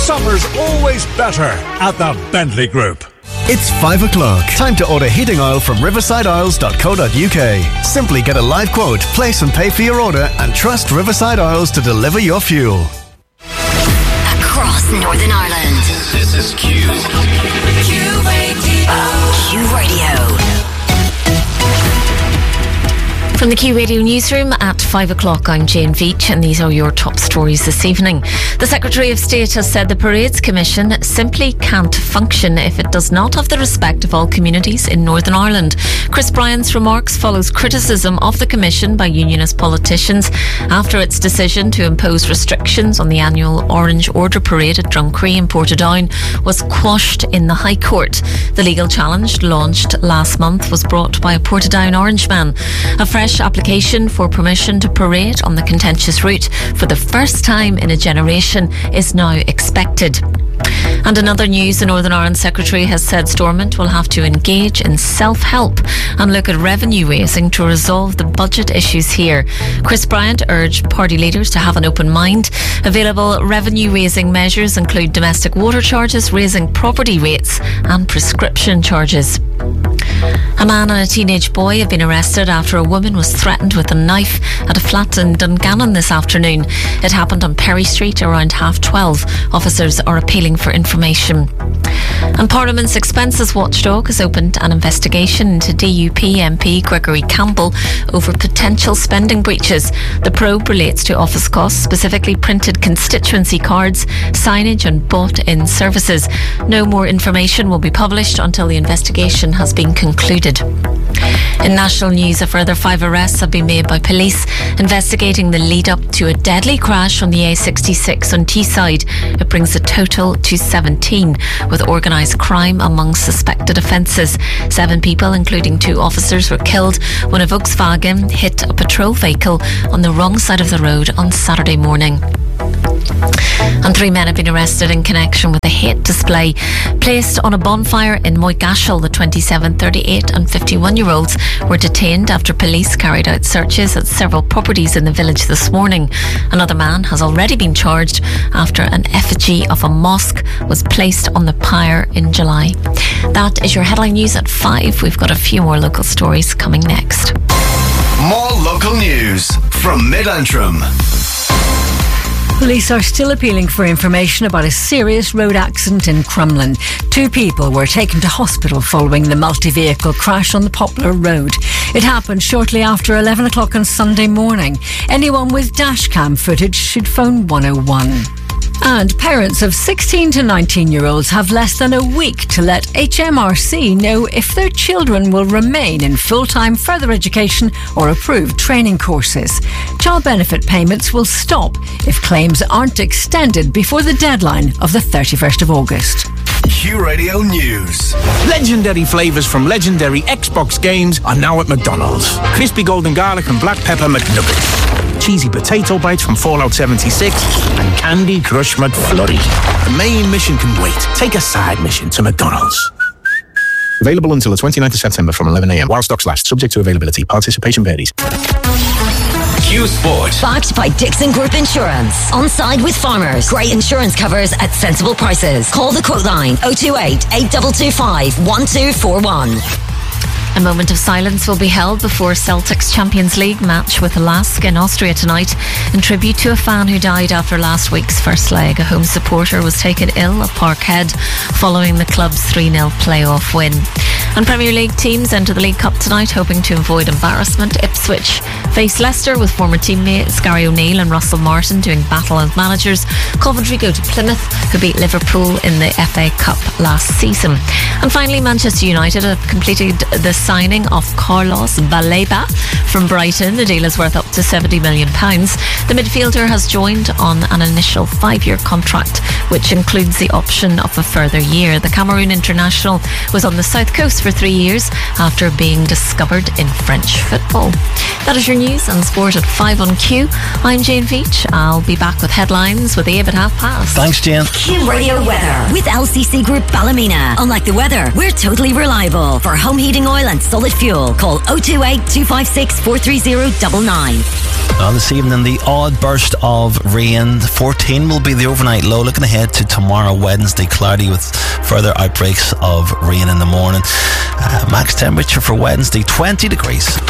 Summer's always better at the Bentley Group. It's 5 o'clock. Time to order heating oil from riversideoils.co.uk. Simply get a live quote, place and pay for your order, and trust Riverside Oils to deliver your fuel. Across Northern Ireland. This is Q. Q Radio. From the Q Radio newsroom at 5 o'clock, I'm Jane Veach, and these are your top stories this evening. The Secretary of State has said the Parades Commission simply can't function if it does not have the respect of all communities in Northern Ireland. Chris Bryant's remarks follows criticism of the Commission by unionist politicians after its decision to impose restrictions on the annual Orange Order Parade at Drumcree in Portadown was quashed in the High Court. The legal challenge, launched last month, was brought by a Portadown Orangeman. A fresh application for permission to parade on the contentious route for the first time in a generation is now expected. And in other news, the Northern Ireland Secretary has said Stormont will have to engage in self-help and look at revenue raising to resolve the budget issues here. Chris Bryant urged party leaders to have an open mind. Available revenue raising measures include domestic water charges, raising property rates and prescription charges. A man and a teenage boy have been arrested after a woman was threatened with a knife at a flat in Dungannon this afternoon. It happened on Perry Street around 12:30. Officers are appealing for information. And Parliament's Expenses Watchdog has opened an investigation into DUP MP Gregory Campbell over potential spending breaches. The probe relates to office costs, specifically printed constituency cards, signage and bought-in services. No more information will be published until the investigation has been concluded. In national news, a further 5 arrests have been made by police investigating the lead-up to a deadly crash on the A66 on Teesside. It brings the total to 17, with organised crime among suspected offences. 7 people, including 2 officers, were killed when a Volkswagen hit a patrol vehicle on the wrong side of the road on Saturday morning. And 3 men have been arrested in connection with a hate display placed on a bonfire in Moygashel. The 27, 38 and 51-year-olds were detained after police carried out searches at several properties in the village this morning. Another man has already been charged after an effigy of a mosque was placed on the pyre in July. That is your headline news at 5. We've got a few more local stories coming next. More local news from Mid-Antrim. Police are still appealing for information about a serious road accident in Crumlin. 2 people were taken to hospital following the multi-vehicle crash on the Poplar Road. It happened shortly after 11 o'clock on Sunday morning. Anyone with dashcam footage should phone 101. And parents of 16 to 19-year-olds have less than a week to let HMRC know if their children will remain in full-time further education or approved training courses. Child benefit payments will stop if claims aren't extended before the deadline of the 31st of August. Q Radio News. Legendary flavours from legendary Xbox games are now at McDonald's. Crispy golden garlic and black pepper McNuggets. Cheesy potato bites from Fallout 76 and Candy Crush McFlurry. The main mission can wait. Take a side mission to McDonald's. Available until the 29th of September from 11 a.m. while stocks last. Subject to availability. Participation varies. Q Sport. Backed by Dixon Group Insurance. On side with farmers. Great insurance covers at sensible prices. Call the quote line 028 8225 1241. A moment of silence will be held before Celtic's Champions League match with Lask in Austria tonight in tribute to a fan who died after last week's first leg. A home supporter was taken ill at Parkhead following the club's 3-0 playoff win. And Premier League teams enter the League Cup tonight hoping to avoid embarrassment. Ipswich face Leicester with former teammates Gary O'Neill and Russell Martin doing battle as managers. Coventry go to Plymouth, who beat Liverpool in the FA Cup last season. And finally, Manchester United have completed the signing of Carlos Baleba from Brighton. The deal is worth up to £70 million. The midfielder has joined on an initial 5-year contract, which includes the option of a further year. The Cameroon international was on the south coast for for 3 years after being discovered in French football. That is your news and sport at 5 on Q. I'm Jane Veach. I'll be back with headlines with Abe at 5:30. Thanks, Jane. Q Radio weather with LCC Group Ballymena. Unlike the weather, we're totally reliable. For home heating oil and solid fuel, call 028 256 43099. This evening, the odd burst of rain. 14 will be the overnight low. Looking ahead to tomorrow, Wednesday, cloudy with further outbreaks of rain in the morning. Max temperature for Wednesday, 20 degrees.